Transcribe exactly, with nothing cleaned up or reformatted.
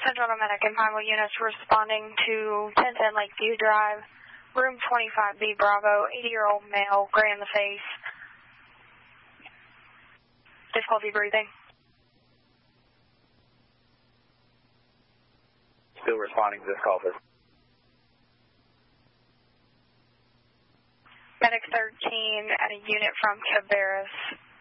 Central to Medic and Pineville units responding to ten ten Lakeview Drive, room twenty-five B Bravo, eighty-year-old male, gray in the face. Difficulty breathing. Still responding to this call, sir. Medic thirteen at a unit from Cabarrus.